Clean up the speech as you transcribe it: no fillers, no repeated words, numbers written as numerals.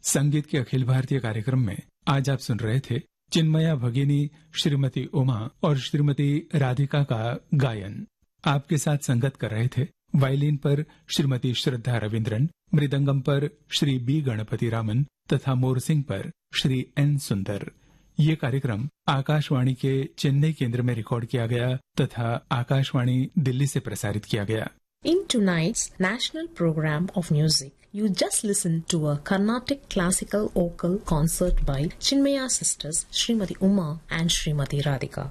संगीत के अखिल भारतीय कार्यक्रम में आज आप सुन रहे थे चिन्मया भगिनी श्रीमती उमा और श्रीमती राधिका का गायन। आपके साथ संगत कर रहे थे वायलिन पर श्रीमती श्रद्धा रविंद्रन, मृदंगम पर श्री बी गणपति रामन तथा मोरसिंग पर श्री एन सुंदर। ये कार्यक्रम आकाशवाणी के चेन्नई केंद्र में रिकॉर्ड किया गया तथा आकाशवाणी दिल्ली से प्रसारित किया गया। In tonight's national program of music, you just listened to a Carnatic classical vocal concert by Chinmaya sisters Srimati Uma and Srimati Radhika.